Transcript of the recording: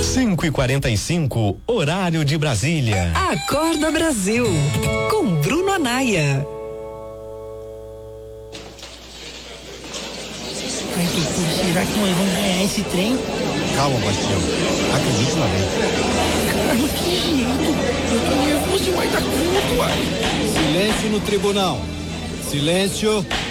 5h45, horário de Brasília. Acorda Brasil, com Bruno Anaia. Ai, doutor, será que nós vamos ganhar esse trem? Calma, Bastião. Acredite na lei. Caramba, que jeito. Eu tô nervoso demais da conta, uai. Silêncio no tribunal. Silêncio.